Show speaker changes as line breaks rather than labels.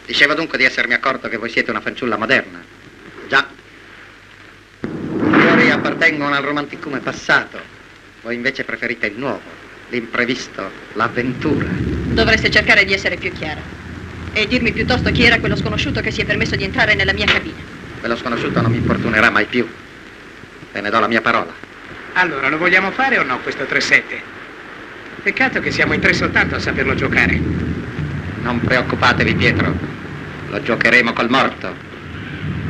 Dicevo dunque di essermi accorto che voi siete una fanciulla moderna. Già. I fiori appartengono al romanticume passato. Voi invece preferite il nuovo, l'imprevisto, l'avventura.
Dovreste cercare di essere più chiara. E dirmi piuttosto chi era quello sconosciuto che si è permesso di entrare nella mia cabina.
Quello sconosciuto non mi importunerà mai più. Ve ne do la mia parola.
Allora, lo vogliamo fare o no questo 3-7? Peccato che siamo in 3 soltanto a saperlo giocare.
Non preoccupatevi, Pietro. Lo giocheremo col morto.